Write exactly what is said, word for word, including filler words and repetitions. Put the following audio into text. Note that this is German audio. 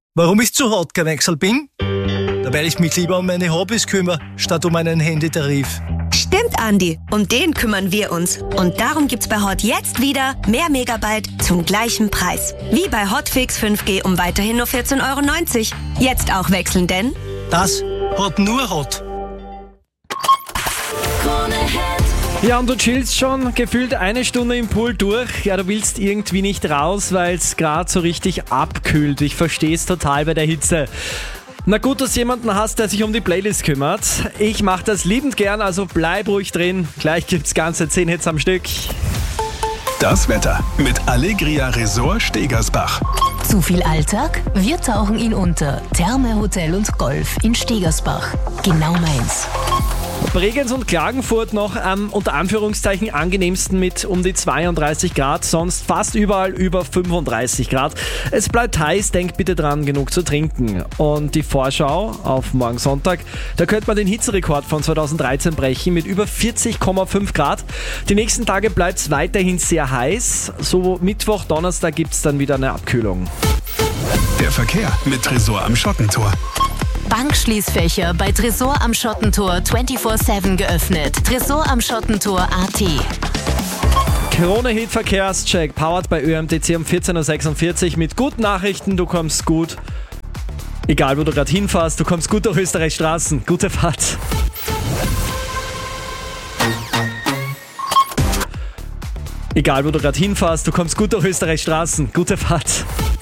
Warum ich zu hart gewechselt bin? Da weil ich mich lieber um meine Hobbys kümmere, statt um einen Handytarif. Stimmt, Andi. Um den kümmern wir uns. Und darum gibt's bei Hot jetzt wieder mehr Megabyte zum gleichen Preis. Wie bei Hotfix fünf G um weiterhin nur vierzehn Euro neunzig. Jetzt auch wechseln, denn Das hat nur Hot. Ja, und du chillst schon gefühlt eine Stunde im Pool durch. Ja, du willst irgendwie nicht raus, weil es gerade so richtig abkühlt. Ich verstehe es total bei der Hitze. Na gut, dass du jemanden hast, der sich um die Playlist kümmert. Ich mache das liebend gern, also bleib ruhig drin. Gleich gibt's ganze zehn Hits am Stück. Das Wetter mit Allegria Resort Stegersbach. Zu viel Alltag? Wir tauchen ihn unter. Therme, Hotel und Golf in Stegersbach. Genau meins. Bregenz und Klagenfurt noch am unter Anführungszeichen angenehmsten mit um die zweiunddreißig Grad, sonst fast überall über fünfunddreißig Grad. Es bleibt heiß, denk bitte dran, genug zu trinken. Und die Vorschau auf morgen Sonntag, da könnte man den Hitzerekord von zweitausenddreizehn brechen mit über vierzig Komma fünf Grad. Die nächsten Tage bleibt es weiterhin sehr heiß, so Mittwoch, Donnerstag gibt es dann wieder eine Abkühlung. Der Verkehr mit Tresor am Schottentor. Bankschließfächer bei Tresor am Schottentor vierundzwanzig sieben geöffnet. Tresor am Schottentor Punkt at. Krone-Hit Verkehrscheck, powered bei Ö M T C um vierzehn Uhr sechsundvierzig mit guten Nachrichten, du kommst gut. Egal wo du gerade hinfährst, du kommst gut durch Österreichs Straßen. Gute Fahrt. Egal wo du gerade hinfährst, du kommst gut durch Österreichs Straßen. Gute Fahrt.